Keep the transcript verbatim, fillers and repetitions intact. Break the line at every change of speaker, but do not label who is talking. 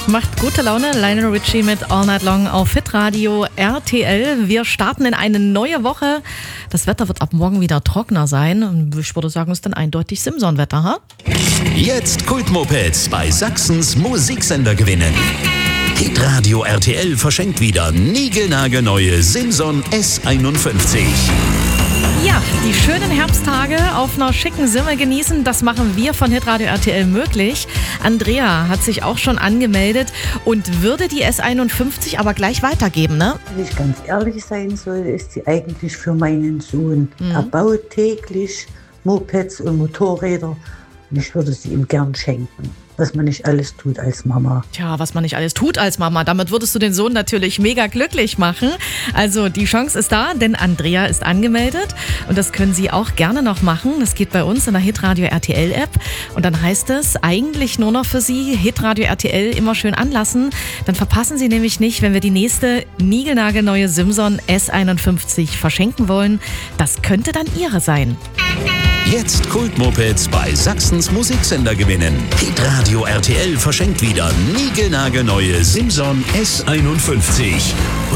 Macht gute Laune. Lionel Richie mit All Night Long auf Hitradio R T L. Wir starten in eine neue Woche. Das Wetter wird ab morgen wieder trockener sein. Ich würde sagen, es ist dann eindeutig Simson-Wetter, ha?
Jetzt Kultmopeds bei Sachsens Musiksender gewinnen. Hitradio R T L verschenkt wieder niegelnagelneue Simson S einundfünfzig.
Ja, die schönen Herbsttage auf einer schicken Simme genießen, das machen wir von Hitradio R T L möglich. Andrea hat sich auch schon angemeldet und würde die S einundfünfzig aber gleich weitergeben, ne?
Wenn ich ganz ehrlich sein soll, ist sie eigentlich für meinen Sohn.
Mhm.
Er baut täglich Mopeds und Motorräder und ich würde sie ihm gern schenken. Was man nicht alles tut als Mama.
Tja, was man nicht alles tut als Mama. Damit würdest du den Sohn natürlich mega glücklich machen. Also die Chance ist da, denn Andrea ist angemeldet. Und das können Sie auch gerne noch machen. Das geht bei uns in der Hitradio R T L App. Und dann heißt es eigentlich nur noch für Sie, Hitradio R T L immer schön anlassen. Dann verpassen Sie nämlich nicht, wenn wir die nächste niegelnagelneue Simson S einundfünfzig verschenken wollen. Das könnte dann Ihre sein.
Jetzt Kultmopeds bei Sachsens Musiksender gewinnen. Hitradio R T L verschenkt wieder niegelnagelneue Simson S einundfünfzig.